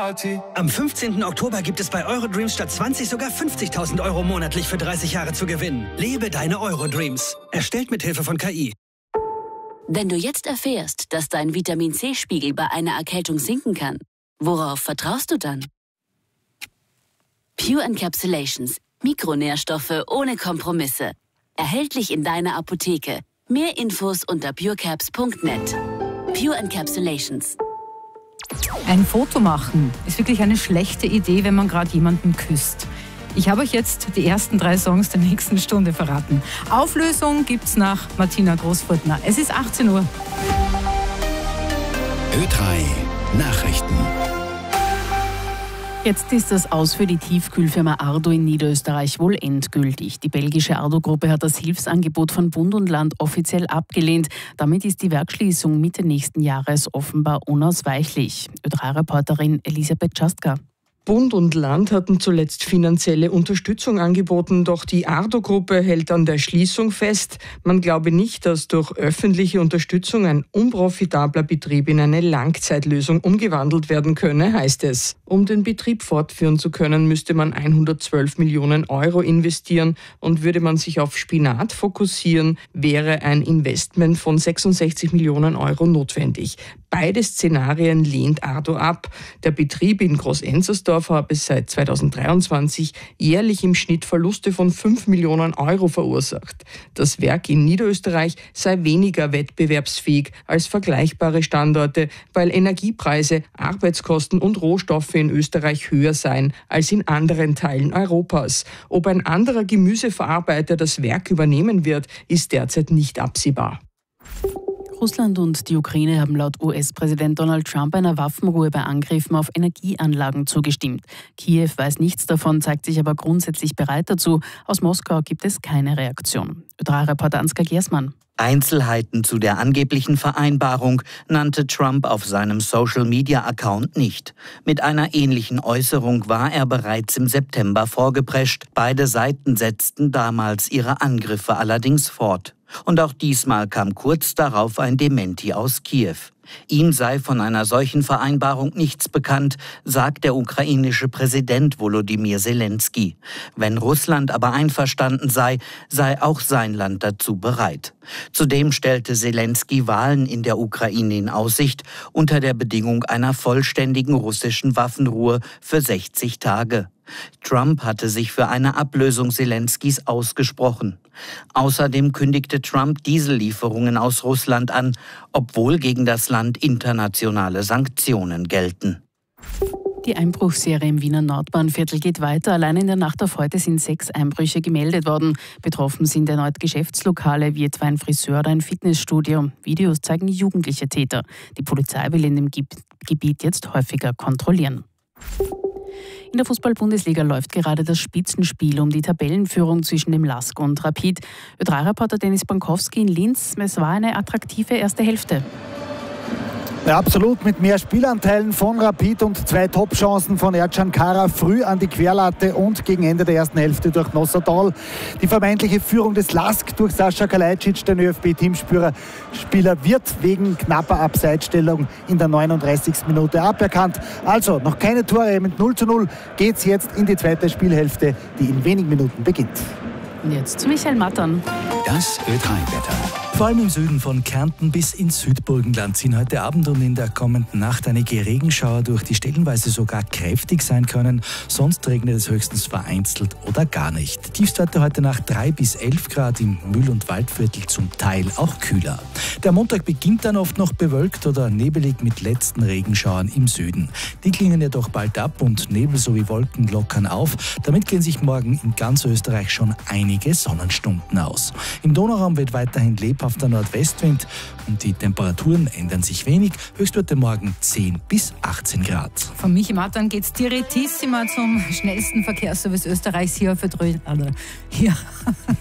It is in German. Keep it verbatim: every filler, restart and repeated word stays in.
Party. Am fünfzehnten Oktober gibt es bei Eurodreams statt zwanzig sogar fünfzigtausend Euro monatlich für dreißig Jahre zu gewinnen. Lebe deine Eurodreams. Erstellt mit Hilfe von K I. Wenn du jetzt erfährst, dass dein Vitamin-C-Spiegel bei einer Erkältung sinken kann, worauf vertraust du dann? Pure Encapsulations. Mikronährstoffe ohne Kompromisse. Erhältlich in deiner Apotheke. Mehr Infos unter purecaps punkt net. Pure Encapsulations. Ein Foto machen ist wirklich eine schlechte Idee, wenn man gerade jemanden küsst. Ich habe euch jetzt die ersten drei Songs der nächsten Stunde verraten. Auflösung gibt's nach Martina Großfurtner. Es ist achtzehn Uhr. Ö drei Nachrichten. Jetzt ist das Aus für die Tiefkühlfirma Ardo in Niederösterreich wohl endgültig. Die belgische Ardo-Gruppe hat das Hilfsangebot von Bund und Land offiziell abgelehnt. Damit ist die Werksschließung Mitte nächsten Jahres offenbar unausweichlich. Ö drei Reporterin Elisabeth Czastka. Bund und Land hatten zuletzt finanzielle Unterstützung angeboten, doch die Ardo-Gruppe hält an der Schließung fest. Man glaube nicht, dass durch öffentliche Unterstützung ein unprofitabler Betrieb in eine Langzeitlösung umgewandelt werden könne, heißt es. Um den Betrieb fortführen zu können, müsste man hundertzwölf Millionen Euro investieren und würde man sich auf Spinat fokussieren, wäre ein Investment von sechsundsechzig Millionen Euro notwendig. Beide Szenarien lehnt Ardo ab. Der Betrieb in Groß-Enzersdorf habe seit zweitausenddreiundzwanzig jährlich im Schnitt Verluste von fünf Millionen Euro verursacht. Das Werk in Niederösterreich sei weniger wettbewerbsfähig als vergleichbare Standorte, weil Energiepreise, Arbeitskosten und Rohstoffe in Österreich höher seien als in anderen Teilen Europas. Ob ein anderer Gemüseverarbeiter das Werk übernehmen wird, ist derzeit nicht absehbar. Russland und die Ukraine haben laut U S-Präsident Donald Trump einer Waffenruhe bei Angriffen auf Energieanlagen zugestimmt. Kiew weiß nichts davon, zeigt sich aber grundsätzlich bereit dazu. Aus Moskau gibt es keine Reaktion. Ö drei Reporter Ansgar Gersmann. Einzelheiten zu der angeblichen Vereinbarung nannte Trump auf seinem Social-Media-Account nicht. Mit einer ähnlichen Äußerung war er bereits im September vorgeprescht. Beide Seiten setzten damals ihre Angriffe allerdings fort. Und auch diesmal kam kurz darauf ein Dementi aus Kiew. Ihm sei von einer solchen Vereinbarung nichts bekannt, sagt der ukrainische Präsident Volodymyr Zelensky. Wenn Russland aber einverstanden sei, sei auch sein Land dazu bereit. Zudem stellte Zelensky Wahlen in der Ukraine in Aussicht, unter der Bedingung einer vollständigen russischen Waffenruhe für sechzig Tage. Trump hatte sich für eine Ablösung Zelenskys ausgesprochen. Außerdem kündigte Trump Diesellieferungen aus Russland an, obwohl gegen das Land internationale Sanktionen gelten. Die Einbruchsserie im Wiener Nordbahnviertel geht weiter. Allein in der Nacht auf heute sind sechs Einbrüche gemeldet worden. Betroffen sind erneut Geschäftslokale wie etwa ein Friseur oder ein Fitnessstudio. Videos zeigen jugendliche Täter. Die Polizei will in dem Gebiet jetzt häufiger kontrollieren. In der Fußball-Bundesliga läuft gerade das Spitzenspiel um die Tabellenführung zwischen dem LASK und Rapid. Ö drei Reporter Dennis Bankowski in Linz. Es war eine attraktive erste Hälfte. Ja, absolut, mit mehr Spielanteilen von Rapid und zwei Top-Chancen von Ercan Kara früh an die Querlatte und gegen Ende der ersten Hälfte durch Nossadal. Die vermeintliche Führung des LASK durch Sascha Kalajdzic, den Ö F B-Teamspieler, Spieler, wird wegen knapper Abseitsstellung in der neununddreißigsten Minute aberkannt. Also noch keine Tore, mit null zu null geht es jetzt in die zweite Spielhälfte, die in wenigen Minuten beginnt. Und jetzt zu Michael Mattern. Das Ö drei Wetter. Vor allem im Süden von Kärnten bis ins Südburgenland ziehen heute Abend und in der kommenden Nacht einige Regenschauer durch, die stellenweise sogar kräftig sein können. Sonst regnet es höchstens vereinzelt oder gar nicht. Tiefstwerte heute Nacht drei bis elf Grad, im Mühl- und Waldviertel zum Teil auch kühler. Der Montag beginnt dann oft noch bewölkt oder nebelig mit letzten Regenschauern im Süden. Die klingen jedoch bald ab und Nebel sowie Wolken lockern auf. Damit gehen sich morgen in ganz Österreich schon einige Sonnenstunden aus. Im Donauraum wird weiterhin lebhaft der Nordwestwind und die Temperaturen ändern sich wenig. Höchstwerte morgen zehn bis achtzehn Grad. Von Michi Mattern geht's direttissima zum schnellsten Verkehrsservice Österreichs hier für Drö- also hier.